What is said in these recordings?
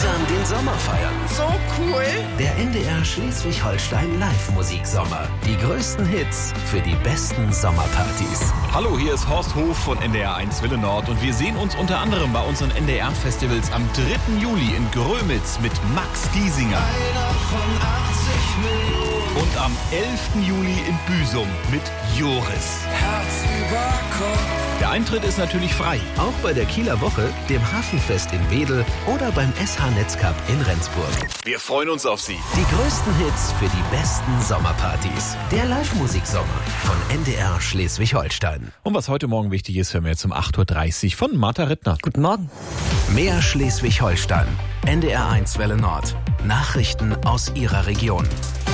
gemeinsam den Sommer feiern. So cool. Der NDR Schleswig-Holstein Live-Musiksommer. Die größten Hits für die besten Sommerpartys. Hallo, hier ist Horst Hof von NDR 1 Welle Nord und wir sehen uns unter anderem bei unseren NDR-Festivals am 3. Juli in Grömitz mit Max Giesinger. Einer von 80 Millionen. Und am 11. Juli in Büsum mit Joris. Herz über Kopf. Der Eintritt ist natürlich frei. Auch bei der Kieler Woche, dem Hafenfest in Wedel oder beim SH Netzcup in Rendsburg. Wir freuen uns auf Sie. Die größten Hits für die besten Sommerpartys. Der Live-Musiksommer von NDR Schleswig-Holstein. Und was heute Morgen wichtig ist, hören wir jetzt um 8.30 Uhr von Martha Rittner. Guten Morgen. Mehr Schleswig-Holstein. NDR 1 Welle Nord. Nachrichten aus Ihrer Region.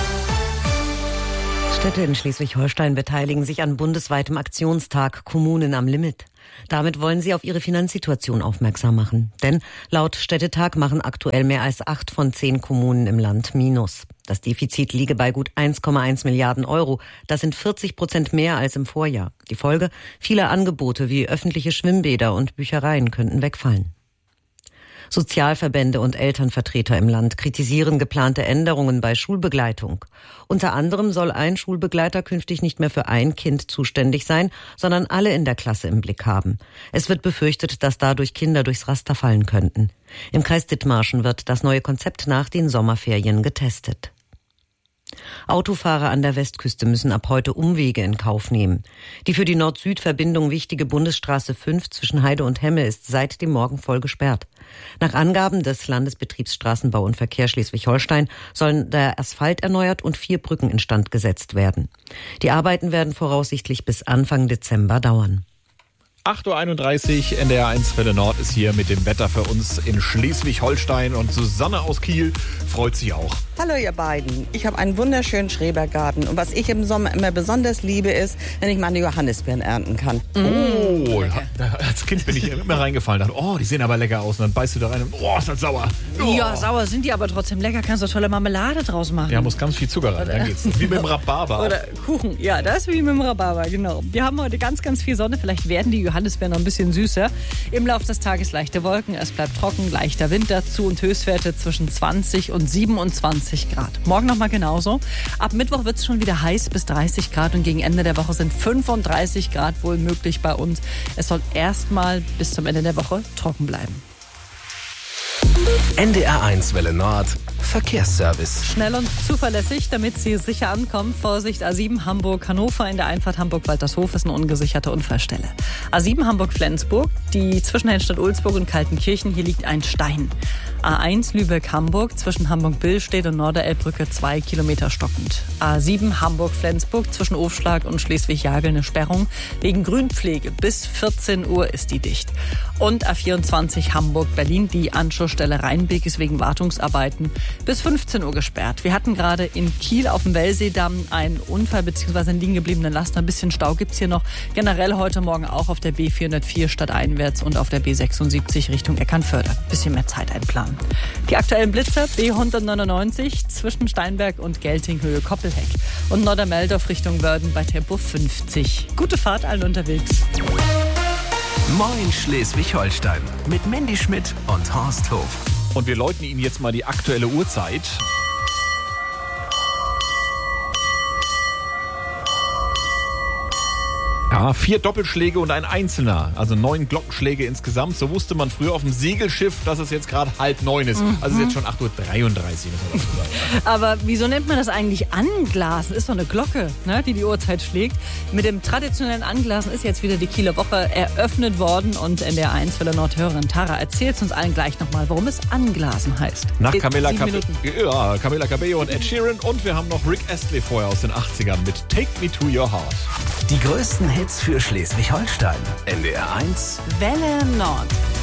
Städte in Schleswig-Holstein beteiligen sich an bundesweitem Aktionstag Kommunen am Limit. Damit wollen sie auf ihre Finanzsituation aufmerksam machen. Denn laut Städtetag machen aktuell mehr als 8 von 10 Kommunen im Land Minus. Das Defizit liege bei gut 1,1 Milliarden Euro. Das sind 40% mehr als im Vorjahr. Die Folge? Viele Angebote wie öffentliche Schwimmbäder und Büchereien könnten wegfallen. Sozialverbände und Elternvertreter im Land kritisieren geplante Änderungen bei Schulbegleitung. Unter anderem soll ein Schulbegleiter künftig nicht mehr für ein Kind zuständig sein, sondern alle in der Klasse im Blick haben. Es wird befürchtet, dass dadurch Kinder durchs Raster fallen könnten. Im Kreis Dithmarschen wird das neue Konzept nach den Sommerferien getestet. Autofahrer an der Westküste müssen ab heute Umwege in Kauf nehmen. Die für die Nord-Süd-Verbindung wichtige Bundesstraße 5 zwischen Heide und Hemme ist seit dem Morgen voll gesperrt. Nach Angaben des Landesbetriebs Straßenbau und Verkehr Schleswig-Holstein sollen der Asphalt erneuert und 4 Brücken instand gesetzt werden. Die Arbeiten werden voraussichtlich bis Anfang Dezember dauern. 8.31 Uhr, NDR 1 Welle Nord ist hier mit dem Wetter für uns in Schleswig-Holstein und Susanne aus Kiel freut sich auch. Hallo ihr beiden. Ich habe einen wunderschönen Schrebergarten. Und was ich im Sommer immer besonders liebe, ist, wenn ich meine Johannisbeeren ernten kann. Oh, als Kind bin ich immer reingefallen. Dachte, oh, die sehen aber lecker aus. Und dann beißt du da rein und oh, ist das sauer. Oh. Ja, sauer sind die aber trotzdem lecker. Kannst du tolle Marmelade draus machen. Ja, muss ganz viel Zucker rein. Dann geht's. Wie mit dem Rhabarber. Oder Kuchen. Ja, das ist wie mit dem Rhabarber, genau. Wir haben heute ganz, ganz viel Sonne. Vielleicht werden die Johannisbeeren noch ein bisschen süßer. Im Laufe des Tages leichte Wolken. Es bleibt trocken, leichter Wind dazu und Höchstwerte zwischen 20 und 27 Grad. Morgen nochmal genauso. Ab Mittwoch wird es schon wieder heiß bis 30 Grad und gegen Ende der Woche sind 35 Grad wohl möglich bei uns. Es soll erstmal bis zum Ende der Woche trocken bleiben. NDR 1 Welle Nord. Verkehrsservice. Schnell und zuverlässig, damit Sie sicher ankommen. Vorsicht, A7 Hamburg-Hannover in der Einfahrt Hamburg-Waltershof ist eine ungesicherte Unfallstelle. A7 Hamburg-Flensburg, die zwischen Hennstadt-Ulzburg und Kaltenkirchen, hier liegt ein Stein. A1 Lübeck-Hamburg zwischen Hamburg-Billstedt und Norderelbbrücke 2 Kilometer stockend. A7 Hamburg-Flensburg zwischen Ofschlag und Schleswig-Jagel eine Sperrung. Wegen Grünpflege bis 14 Uhr ist die dicht. Und A24 Hamburg-Berlin, die Anschlussstelle Rheinbeek ist wegen Wartungsarbeiten bis 15 Uhr gesperrt. Wir hatten gerade in Kiel auf dem Wellseedamm einen Unfall bzw. einen liegen gebliebenen Laster. Ein bisschen Stau gibt's hier noch. Generell heute Morgen auch auf der B404 stadteinwärts und auf der B76 Richtung Eckernförde. Bisschen mehr Zeit einplanen. Die aktuellen Blitzer B199 zwischen Steinberg und Geltinghöhe Koppelheck und Nordermeldorf Richtung Wörden bei Tempo 50. Gute Fahrt allen unterwegs. Moin Schleswig-Holstein mit Mandy Schmidt und Horst Hof. Und wir läuten Ihnen jetzt mal die aktuelle Uhrzeit. Ja, 4 Doppelschläge und ein einzelner, also 9 Glockenschläge insgesamt. So wusste man früher auf dem Segelschiff, dass es jetzt gerade 8:30 ist. Also es ist jetzt schon 8.33 Uhr. Aber wieso nennt man das eigentlich Anglasen? Ist doch eine Glocke, ne, die Uhrzeit schlägt. Mit dem traditionellen Anglasen ist jetzt wieder die Kieler Woche eröffnet worden. Und NDR 1 Welle Nord-Hörerin Tara erzählt uns allen gleich nochmal, warum es Anglasen heißt. Nach Camila Cabello und Ed Sheeran. Und wir haben noch Rick Astley vorher aus den 80ern mit Take Me To Your Heart. Die größten Hits für Schleswig-Holstein. NDR 1 Welle Nord.